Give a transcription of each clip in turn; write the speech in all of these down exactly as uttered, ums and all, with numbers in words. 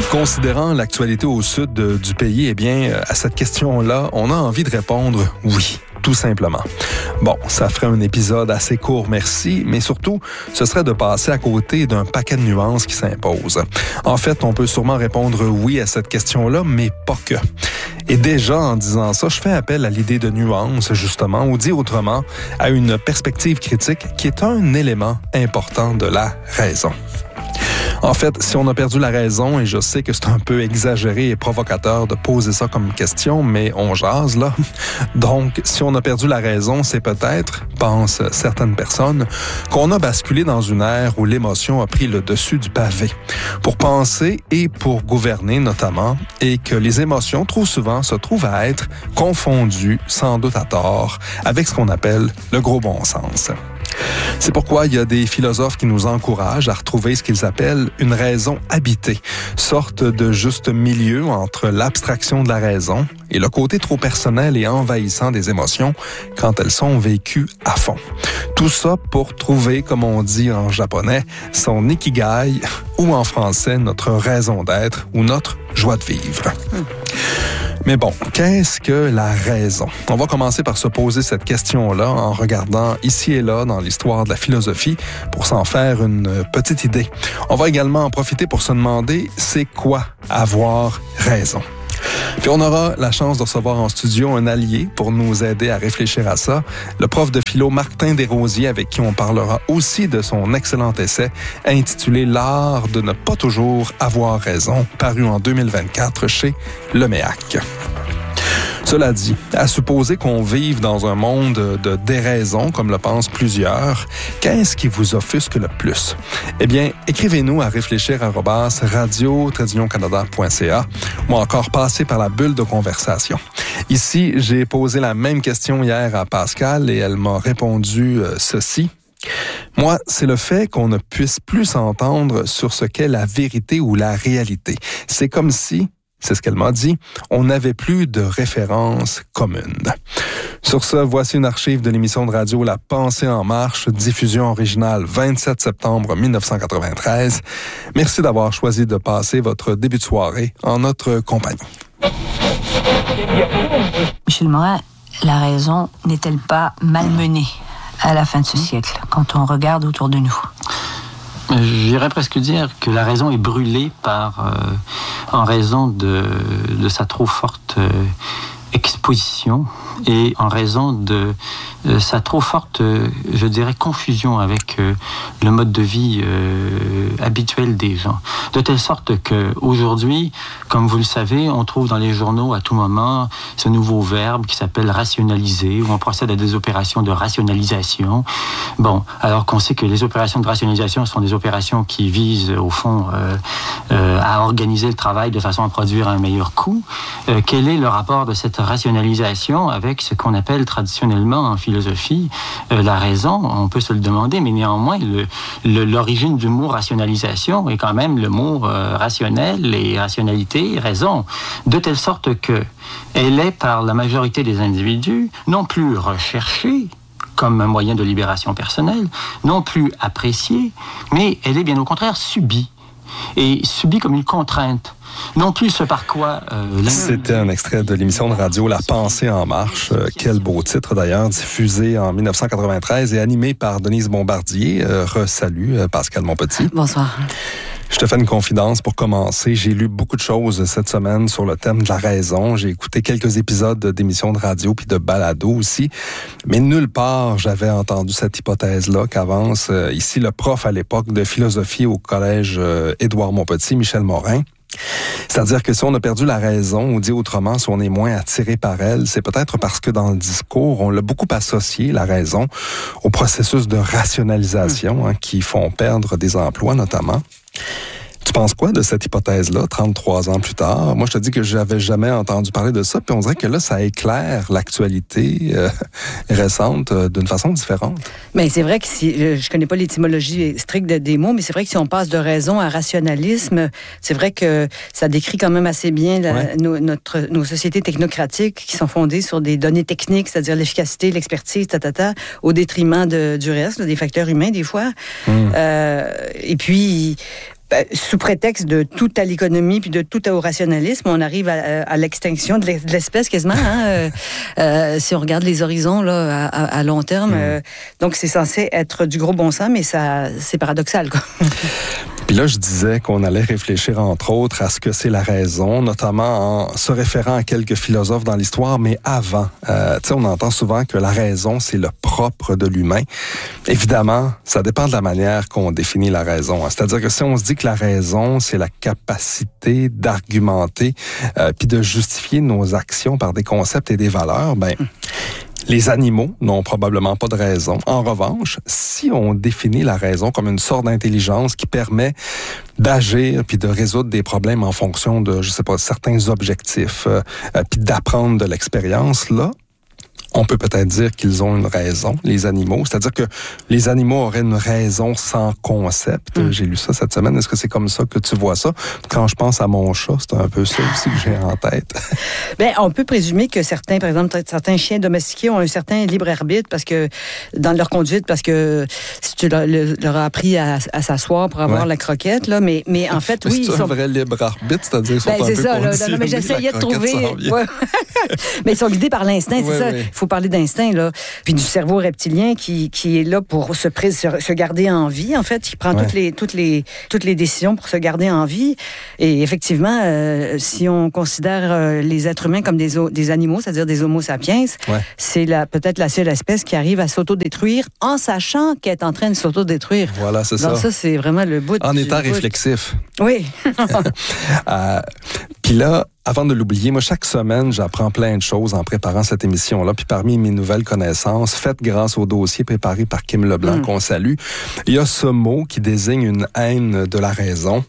Considérant l'actualité au sud de, du pays, eh bien, à cette question-là, on a envie de répondre oui, tout simplement. Bon, ça ferait un épisode assez court, merci, mais surtout, ce serait de passer à côté d'un paquet de nuances qui s'imposent. En fait, on peut sûrement répondre oui à cette question-là, mais pas que. Et déjà, en disant ça, je fais appel à l'idée de nuance, justement, ou dit autrement, à une perspective critique qui est un élément important de la raison. En fait, si on a perdu la raison, et je sais que c'est un peu exagéré et provocateur de poser ça comme question, mais on jase, là. Donc, si on a perdu la raison, c'est peut-être, pensent certaines personnes, qu'on a basculé dans une ère où l'émotion a pris le dessus du pavé. Pour penser et pour gouverner, notamment, et que les émotions, trop souvent, se trouvent à être confondues, sans doute à tort, avec ce qu'on appelle le gros bon sens. C'est pourquoi il y a des philosophes qui nous encouragent à retrouver ce qu'ils appellent une raison habitée, sorte de juste milieu entre l'abstraction de la raison et le côté trop personnel et envahissant des émotions quand elles sont vécues à fond. Tout ça pour trouver, comme on dit en japonais, son ikigai ou en français notre raison d'être ou notre joie de vivre. Hum. Mais bon, qu'est-ce que la raison? On va commencer par se poser cette question-là en regardant ici et là dans l'histoire de la philosophie pour s'en faire une petite idée. On va également en profiter pour se demander c'est quoi avoir raison? Puis on aura la chance de recevoir en studio un allié pour nous aider à réfléchir à ça, le prof de philo Martin Desrosiers, avec qui on parlera aussi de son excellent essai intitulé « L'art de ne pas toujours avoir raison », paru en deux mille vingt-quatre chez Le Méac. Cela dit, à supposer qu'on vive dans un monde de déraison, comme le pensent plusieurs, qu'est-ce qui vous offusque le plus? Eh bien, écrivez-nous à réfléchir arobase radio tiret canada point c a ou encore passez par la bulle de conversation. Ici, j'ai posé la même question hier à Pascal et elle m'a répondu euh, ceci. Moi, c'est le fait qu'on ne puisse plus s'entendre sur ce qu'est la vérité ou la réalité. C'est comme si... C'est ce qu'elle m'a dit. On n'avait plus de référence commune. Sur ce, voici une archive de l'émission de radio La Pensée en marche, diffusion originale vingt-sept septembre mille neuf cent quatre-vingt-treize. Merci d'avoir choisi de passer votre début de soirée en notre compagnie. Michel Morin, la raison n'est-elle pas malmenée à la fin de ce siècle, quand on regarde autour de nous? J'irais presque dire que la raison est brûlée par, euh, en raison de, de sa trop forte euh, exposition et en raison de euh, sa trop forte, euh, je dirais, confusion avec euh, le mode de vie euh, habituel des gens. De telle sorte qu'aujourd'hui, comme vous le savez, on trouve dans les journaux à tout moment ce nouveau verbe qui s'appelle rationaliser, où on procède à des opérations de rationalisation. Bon, alors qu'on sait que les opérations de rationalisation sont des opérations qui visent, au fond, euh, euh, à organiser le travail de façon à produire un meilleur coût. Euh, quel est le rapport de cette rationalisation avec ce qu'on appelle traditionnellement en philosophie euh, la raison? On peut se le demander, mais néanmoins, le, le, l'origine du mot rationalisation est quand même le mot euh, rationnel et rationalité, raison, de telle sorte que elle est par la majorité des individus non plus recherchée comme un moyen de libération personnelle, non plus appréciée, mais elle est bien au contraire subie, et subie comme une contrainte. Non plus ce par quoi... Euh, C'était un extrait de l'émission de radio La Pensée en marche. Euh, quel beau titre d'ailleurs, diffusé en dix-neuf cent quatre-vingt-treize et animé par Denise Bombardier. Euh, Re-salut, euh, Pascal Monpetit. Bonsoir. Je te fais une confidence pour commencer. J'ai lu beaucoup de choses cette semaine sur le thème de la raison. J'ai écouté quelques épisodes d'émissions de radio puis de balado aussi. Mais nulle part, j'avais entendu cette hypothèse-là qu'avance euh, ici le prof à l'époque de philosophie au collège euh, Édouard Montpetit, Michel Morin. C'est-à-dire que si on a perdu la raison, ou dit autrement, si on est moins attiré par elle, c'est peut-être parce que dans le discours, on l'a beaucoup associé, la raison, au processus de rationalisation hein, qui font perdre des emplois notamment. Tu penses quoi de cette hypothèse-là, trente-trois ans plus tard? Moi, je te dis que j'avais jamais entendu parler de ça, puis on dirait que là, ça éclaire l'actualité euh, récente euh, d'une façon différente. Mais c'est vrai que si, je connais pas l'étymologie stricte des mots, mais c'est vrai que si on passe de raison à rationalisme, c'est vrai que ça décrit quand même assez bien la, ouais. nos, notre, nos sociétés technocratiques qui sont fondées sur des données techniques, c'est-à-dire l'efficacité, l'expertise, tatata, au détriment de, du reste, là, des facteurs humains des fois. Mmh. Euh, et puis... Ben, sous prétexte de tout à l'économie puis de tout au rationalisme, on arrive à, à l'extinction de l'espèce quasiment. Hein? euh, euh, si on regarde les horizons là, à, à long terme, mmh. euh, donc c'est censé être du gros bon sens, mais ça, c'est paradoxal, quoi. Puis là, je disais qu'on allait réfléchir, entre autres, à ce que c'est la raison, notamment en se référant à quelques philosophes dans l'histoire, mais avant. Euh, tu sais, on entend souvent que la raison, c'est le propre de l'humain. Évidemment, ça dépend de la manière qu'on définit la raison. Hein. C'est-à-dire que si on se dit que la raison, c'est la capacité d'argumenter euh, puis de justifier nos actions par des concepts et des valeurs, ben... Les animaux n'ont probablement pas de raison. En revanche, si on définit la raison comme une sorte d'intelligence qui permet d'agir puis de résoudre des problèmes en fonction de, je sais pas, certains objectifs, euh, puis d'apprendre de l'expérience, là, on peut peut-être dire qu'ils ont une raison, les animaux. C'est-à-dire que les animaux auraient une raison sans concept. Mm. J'ai lu ça cette semaine. Est-ce que c'est comme ça que tu vois ça? Quand je pense à mon chat, c'est un peu ça aussi que j'ai en tête. Bien, on peut présumer que certains, par exemple, certains chiens domestiqués ont un certain libre arbitre parce que, dans leur conduite, parce que si tu leur, leur as appris à, à s'asseoir pour avoir ouais. la croquette, là, mais, mais en fait, oui. C'est un sont... vrai libre arbitre, c'est-à-dire qu'ils sont ben, un c'est peu ça, là, non, mais j'essayais de trouver. Ouais. Mais ils sont guidés par l'instinct, c'est ouais, ça. Ouais. Il faut parler d'instinct, là. Puis du cerveau reptilien qui, qui est là pour se, se, se garder en vie, en fait. Il prend ouais. toutes, les, toutes, les, toutes les décisions pour se garder en vie. Et effectivement, euh, si on considère euh, les êtres humains comme des, des animaux, c'est-à-dire des homo sapiens, ouais. c'est la, peut-être la seule espèce qui arrive à s'autodétruire en sachant qu'elle est en train de s'autodétruire. Voilà, c'est Donc ça. ça, c'est vraiment le bout. En du, étant bout. réflexif. Oui. euh, Puis là, avant de l'oublier, moi, chaque semaine, j'apprends plein de choses en préparant cette émission-là. Puis parmi mes nouvelles connaissances, faites grâce au dossier préparé par Kim Leblanc, mm. qu'on salue, il y a ce mot qui désigne une haine de la raison.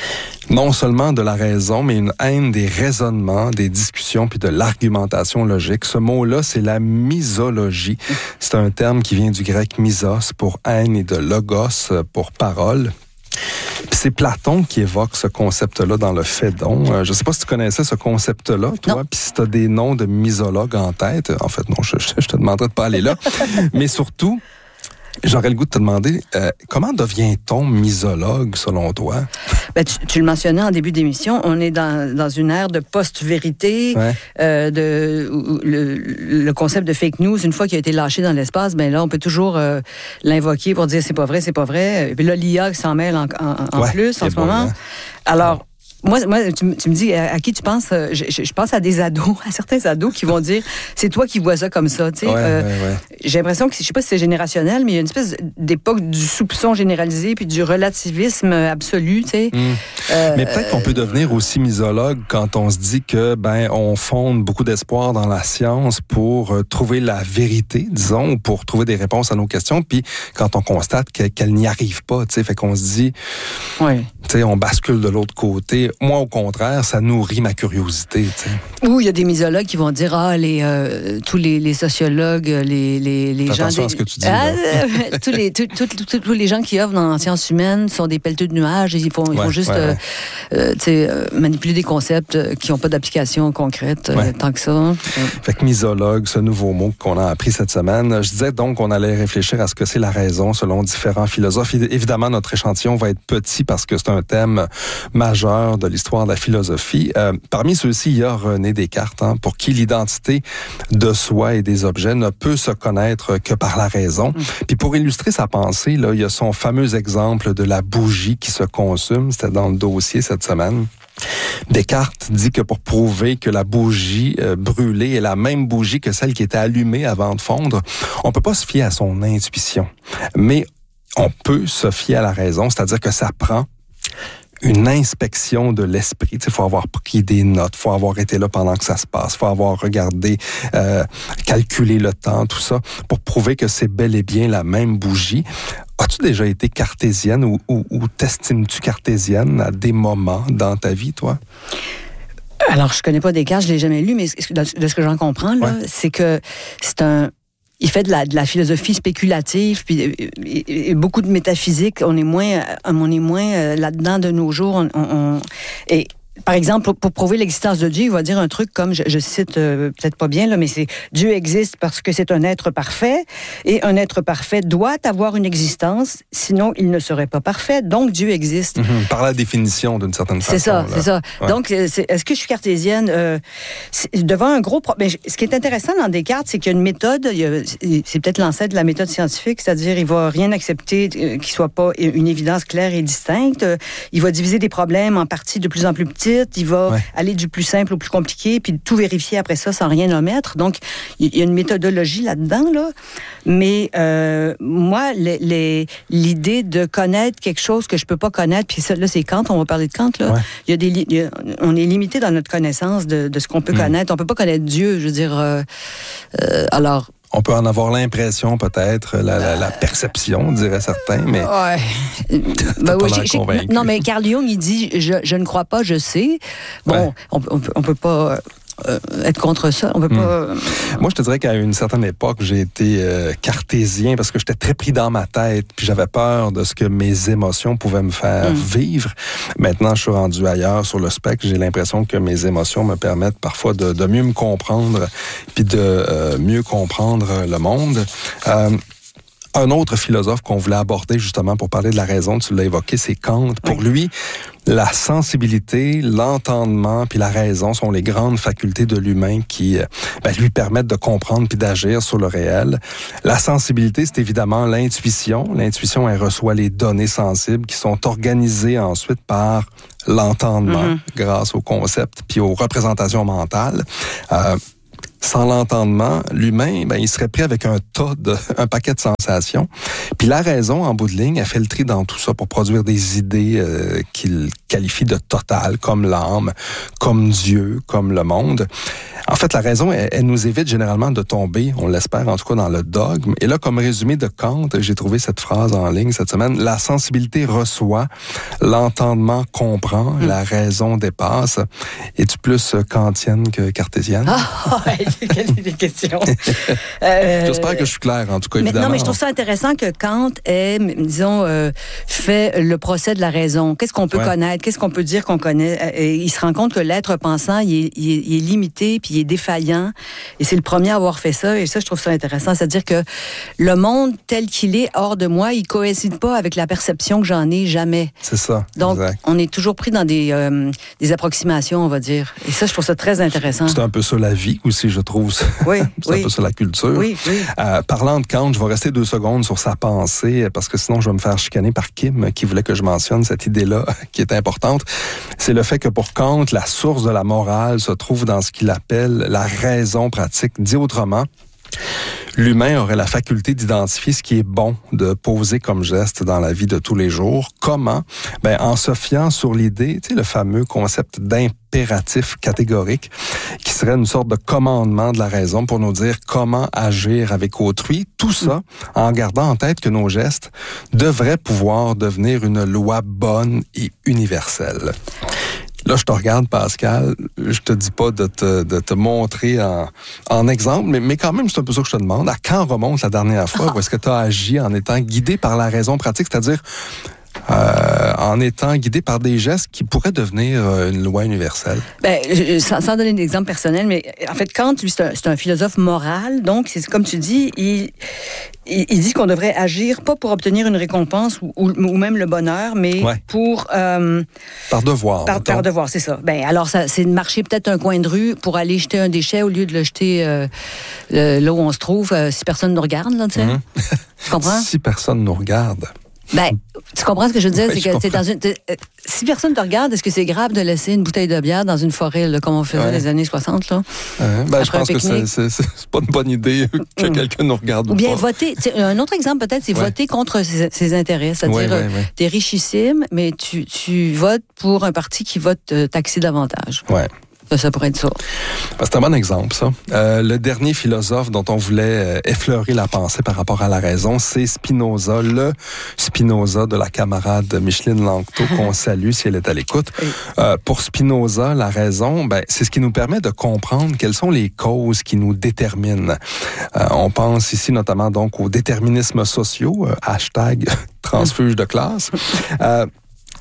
Non seulement de la raison, mais une haine des raisonnements, des discussions, puis de l'argumentation logique. Ce mot-là, c'est la misologie. C'est un terme qui vient du grec misos pour haine et de logos pour parole. Puis c'est Platon qui évoque ce concept-là dans le Phédon. Euh, je ne sais pas si tu connaissais ce concept-là, toi, puis si tu as des noms de misologues en tête. En fait, non, je, je, je te demanderais de pas aller là. Mais surtout, j'aurais le goût de te demander, euh, comment devient-on misologue, selon toi? Ben, tu, tu le mentionnais en début d'émission, on est dans, dans une ère de post-vérité, ouais. euh, de, le, le concept de fake news, une fois qu'il a été lâché dans l'espace, ben là, on peut toujours euh, l'invoquer pour dire c'est pas vrai, c'est pas vrai. Et puis là, l'I A s'en mêle en, en, en ouais, plus en ce bon moment. Là. Alors, Moi, moi tu, tu me dis, à, à qui tu penses? Je, je, je pense à des ados, à certains ados qui vont dire, c'est toi qui vois ça comme ça. Tu sais, ouais, euh, ouais, ouais. J'ai l'impression que, je sais pas si c'est générationnel, mais il y a une espèce d'époque du soupçon généralisé puis du relativisme absolu. Tu sais. Mmh. Euh, mais peut-être qu'on peut devenir aussi misologue quand on se dit que ben on fonde beaucoup d'espoir dans la science pour euh, trouver la vérité, disons, ou pour trouver des réponses à nos questions. Puis quand on constate que, qu'elle n'y arrive pas, tu sais, fait qu'on se dit, ouais. tu sais, on bascule de l'autre côté. Moi, au contraire, ça nourrit ma curiosité. T'sais. Ou il y a des misologues qui vont dire, ah, les, euh, tous les, les sociologues, les, les, les Fais gens... attention des... à ce que tu dis. Ah, euh, tous, les, tous, tous, tous, tous les gens qui œuvrent dans les sciences humaines sont des pelleteux de nuages. Ils font, ils ouais, font juste ouais, euh, ouais. Euh, euh, manipuler des concepts qui n'ont pas d'application concrète ouais. euh, tant que ça. Ouais. Fait que misologue, ce nouveau mot qu'on a appris cette semaine. Je disais donc qu'on allait réfléchir à ce que c'est la raison selon différents philosophes. Évidemment, notre échantillon va être petit parce que c'est un thème majeur de l'histoire de la philosophie. Euh, parmi ceux-ci, il y a René Descartes, hein, pour qui l'identité de soi et des objets ne peut se connaître que par la raison. Mmh. Puis pour illustrer sa pensée, là, il y a son fameux exemple de la bougie qui se consume. C'était dans le dossier cette semaine. Descartes dit que pour prouver que la bougie euh, brûlée est la même bougie que celle qui était allumée avant de fondre, on peut pas se fier à son intuition. Mais on peut se fier à la raison, c'est-à-dire que ça prend une inspection de l'esprit. Il faut avoir pris des notes, il faut avoir été là pendant que ça se passe, il faut avoir regardé, euh, calculé le temps, tout ça, pour prouver que c'est bel et bien la même bougie. As-tu déjà été cartésienne ou, ou, ou t'estimes-tu cartésienne à des moments dans ta vie, toi? Alors, je connais pas Descartes, je l'ai jamais lu, mais de ce que j'en comprends, là, ouais. c'est que c'est un... Il fait de la, de la philosophie spéculative, puis et, et beaucoup de métaphysique. On est moins, on est moins là-dedans de nos jours. On, on, et par exemple, pour, pour prouver l'existence de Dieu, il va dire un truc comme, je, je cite euh, peut-être pas bien, là, mais c'est « Dieu existe parce que c'est un être parfait, et un être parfait doit avoir une existence, sinon il ne serait pas parfait, donc Dieu existe. Mm-hmm. » Par la définition, d'une certaine façon. C'est ça, là. c'est ça. Ouais. Donc, c'est, est-ce que je suis cartésienne? Euh, devant un gros... Pro- mais ce qui est intéressant dans Descartes, c'est qu'il y a une méthode, il y a, c'est peut-être l'ancêtre de la méthode scientifique, c'est-à-dire il va rien accepter euh, qui soit pas une évidence claire et distincte. Euh, il va diviser des problèmes en parties de plus en plus petites. Il va ouais. aller du plus simple au plus compliqué, puis tout vérifier après ça sans rien omettre. Donc, il y a une méthodologie là-dedans, là. Mais euh, moi, les, les, l'idée de connaître quelque chose que je peux pas connaître, puis ça, là, c'est Kant, on va parler de Kant, là. Ouais. Il y a des, il y a, on est limité dans notre connaissance de, de ce qu'on peut mmh. connaître. On peut pas connaître Dieu, je veux dire. Euh, euh, alors... On peut en avoir l'impression, peut-être, la, la, la perception, dirait certains, mais... Ouais. Ben oui, j'ai, j'ai, non, mais Carl Jung, il dit je, « je ne crois pas, je sais ». Bon, ouais. on ne peut, on peut pas... Euh, être contre ça. On peut pas... Mmh. Moi, je te dirais qu'à une certaine époque, j'ai été euh, cartésien parce que j'étais très pris dans ma tête, puis j'avais peur de ce que mes émotions pouvaient me faire mmh. vivre. Maintenant, je suis rendu ailleurs sur le spectre. J'ai l'impression que mes émotions me permettent parfois de, de mieux me comprendre, puis de euh, mieux comprendre le monde. Euh, Un autre philosophe qu'on voulait aborder justement pour parler de la raison, tu l'as évoqué, c'est Kant. Pour oui. lui, la sensibilité, l'entendement puis la raison sont les grandes facultés de l'humain qui ben, lui permettent de comprendre puis d'agir sur le réel. La sensibilité, c'est évidemment l'intuition. L'intuition, elle reçoit les données sensibles qui sont organisées ensuite par l'entendement mm-hmm. grâce au concept puis aux représentations mentales. Euh, Sans l'entendement, l'humain, ben, il serait pris avec un tas de, un paquet de sensations. Puis la raison, en bout de ligne, elle fait le tri dans tout ça pour produire des idées euh, qu'il qualifie de totales, comme l'âme, comme Dieu, comme le monde. En fait, la raison, elle, elle nous évite généralement de tomber, on l'espère en tout cas, dans le dogme. Et là, comme résumé de Kant, j'ai trouvé cette phrase en ligne cette semaine. La sensibilité reçoit, l'entendement comprend, mmh. la raison dépasse. Es-tu plus kantienne que cartésienne? Ah, ouais, quelle est la question? euh, J'espère que je suis clair, en tout cas, mais, évidemment. Non, mais je trouve ça intéressant que Kant ait, disons, euh, fait le procès de la raison. Qu'est-ce qu'on peut ouais. connaître? Qu'est-ce qu'on peut dire qu'on connaît? Et il se rend compte que l'être pensant, il est, il est, il est limité, puis il est défaillant. Et c'est le premier à avoir fait ça. Et ça, je trouve ça intéressant. C'est-à-dire que le monde tel qu'il est hors de moi, il coïncide pas avec la perception que j'en ai jamais. C'est ça. Donc, exact. On est toujours pris dans des, euh, des approximations, on va dire. Et ça, je trouve ça très intéressant. C'est un peu ça la vie aussi, je trouve. Oui, c'est oui. un peu ça la culture. Oui, oui. Euh, parlant de Kant, je vais rester deux secondes sur sa pensée, parce que sinon, je vais me faire chicaner par Kim, qui voulait que je mentionne cette idée-là, qui est importante. C'est le fait que pour Kant, la source de la morale se trouve dans ce qu'il appelle la raison pratique. Dit autrement, l'humain aurait la faculté d'identifier ce qui est bon de poser comme geste dans la vie de tous les jours. Comment? Ben, en se fiant sur l'idée, tu sais, le fameux concept d'impératif catégorique, qui serait une sorte de commandement de la raison pour nous dire comment agir avec autrui. Tout ça en gardant en tête que nos gestes devraient pouvoir devenir une loi bonne et universelle. Là, je te regarde, Pascal, je te dis pas de te, de te montrer en, en exemple, mais, mais quand même, c'est un peu ça que je te demande. À quand remonte la dernière fois où est-ce que tu as agi en étant guidé par la raison pratique, c'est-à-dire euh, en étant guidé par des gestes qui pourraient devenir une loi universelle? Ben, je, sans, sans donner d'exemple personnel, mais en fait, Kant, lui, c'est un, c'est un philosophe moral, donc, c'est, comme tu dis, il... Il dit qu'on devrait agir pas pour obtenir une récompense ou, ou, ou même le bonheur, mais ouais. pour... Euh, par devoir. Par, par devoir, c'est ça. Ben, alors, ça, c'est de marcher peut-être un coin de rue pour aller jeter un déchet au lieu de le jeter euh, là où on se trouve, euh, si personne nous regarde, là, tu sais. Mm-hmm. Tu comprends? Si personne nous regarde. Ben, tu comprends ce que je veux dire? Oui, c'est que c'est dans une, si personne te regarde, est-ce que c'est grave de laisser une bouteille de bière dans une forêt, là, comme on faisait dans ouais. les années soixante? Là, euh, ben, je pense que c'est, c'est, c'est pas une bonne idée que mmh. quelqu'un nous regarde ou, ou bien pas. voter. Un autre exemple, peut-être, c'est ouais. voter contre ses, ses intérêts. C'est-à-dire, ouais, ouais, ouais. t'es richissime, mais tu, tu votes pour un parti qui va te taxer davantage. Ouais. Ça, ça pourrait être ça. C'est un bon exemple, ça. Euh, le dernier philosophe dont on voulait euh, effleurer la pensée par rapport à la raison, c'est Spinoza, le Spinoza de la camarade Micheline Langto, qu'on salue si elle est à l'écoute. Oui. Euh, pour Spinoza, la raison, ben, c'est ce qui nous permet de comprendre quelles sont les causes qui nous déterminent. Euh, on pense ici notamment donc aux déterminismes sociaux, euh, hashtag transfuge de classe. Euh,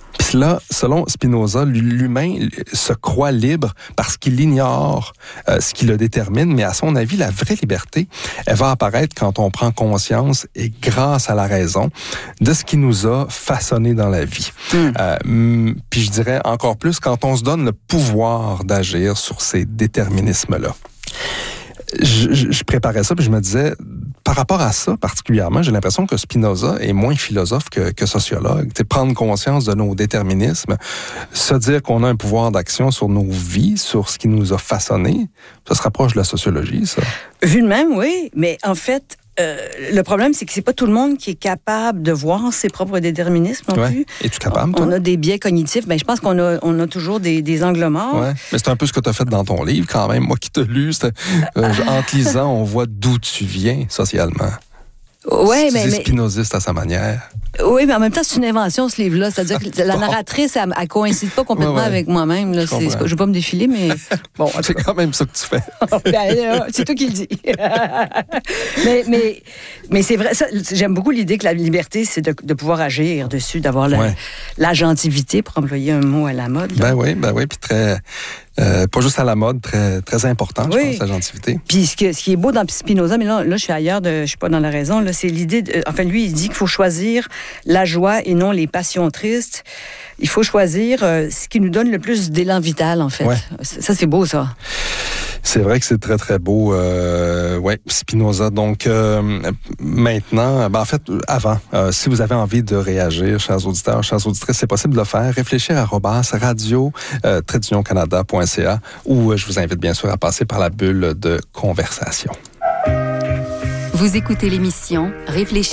Puis là, selon Spinoza, l'humain se croit libre parce qu'il ignore euh, ce qui le détermine, mais à son avis, la vraie liberté, elle va apparaître quand on prend conscience, et grâce à la raison, de ce qui nous a façonné dans la vie. Mm. Euh, puis je dirais encore plus quand on se donne le pouvoir d'agir sur ces déterminismes-là. Je, je, je préparais ça, puis je me disais, par rapport à ça particulièrement, j'ai l'impression que Spinoza est moins philosophe que, que sociologue. T'sais, prendre conscience de nos déterminismes, se dire qu'on a un pouvoir d'action sur nos vies, sur ce qui nous a façonnés, ça se rapproche de la sociologie, ça. Vu de même, oui, mais en fait, Euh, le problème, c'est que c'est pas tout le monde qui est capable de voir ses propres déterminismes non ouais. plus. Es-tu capable, toi? On a des biais cognitifs. Ben, je pense qu'on a, on a toujours des, des angles morts. Ouais. Mais c'est un peu ce que tu as fait dans ton livre, quand même. Moi qui te lu, euh, en te lisant, on voit d'où tu viens socialement. Ouais, tu mais, dis mais spinoziste à sa manière. Oui, mais en même temps, c'est une invention, ce livre-là. C'est-à-dire que la narratrice, elle, elle coïncide pas complètement ouais, ouais. avec moi-même. Là. Je ne vais pas me défiler, mais bon. C'est quand même ça que tu fais. ben, c'est toi qui le dis. mais mais, mais c'est vrai, ça, j'aime beaucoup l'idée que la liberté, c'est de, de pouvoir agir dessus, d'avoir la, ouais. l'agentivité, pour employer un mot à la mode. Là. Ben oui, ben oui, puis très... Euh, pas juste à la mode, très, très important, oui. je pense, l'agentivité. Puis ce, que, ce qui est beau dans Spinoza, mais là, là je suis ailleurs, de, je suis pas dans la raison, là, c'est l'idée, de, enfin lui, il dit qu'il faut choisir la joie et non les passions tristes. Il faut choisir euh, ce qui nous donne le plus d'élan vital, en fait. Ouais. Ça, c'est beau, ça. C'est vrai que c'est très, très beau. Euh, oui, Spinoza. Donc, euh, maintenant, ben en fait, avant, euh, si vous avez envie de réagir, chers auditeurs, chers auditrices, c'est possible de le faire. Réfléchir à arobase radio euh, trait d'union canada point c a ou euh, je vous invite bien sûr à passer par la bulle de conversation. Vous écoutez l'émission Réfléchir